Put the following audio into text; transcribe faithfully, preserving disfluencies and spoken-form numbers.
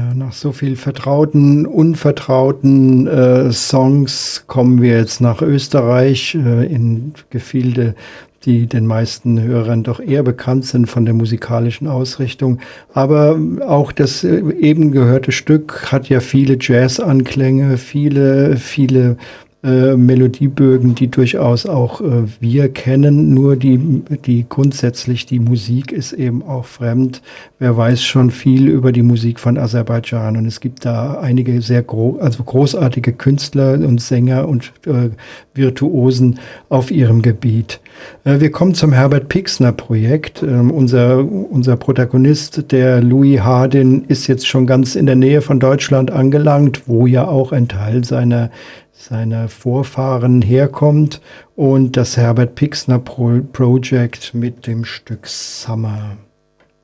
Ja, nach so viel vertrauten, unvertrauten äh, Songs kommen wir jetzt nach Österreich äh, in Gefilde, die den meisten Hörern doch eher bekannt sind von der musikalischen Ausrichtung. Aber auch das äh, eben gehörte Stück hat ja viele Jazz-Anklänge, viele, viele äh, Melodiebögen, die durchaus auch äh, wir kennen. Nur die, die grundsätzlich die Musik ist eben auch fremd. Wer weiß schon viel über die Musik von Aserbaidschan, und es gibt da einige sehr gro also großartige Künstler und Sänger und äh, Virtuosen auf ihrem Gebiet. Äh, wir kommen zum Herbert Pixner Projekt. Ähm, unser, unser Protagonist, der Louis Hardin, ist jetzt schon ganz in der Nähe von Deutschland angelangt, wo ja auch ein Teil seiner seiner Vorfahren herkommt, und das Herbert Pixner Pro Project mit dem Stück Summer.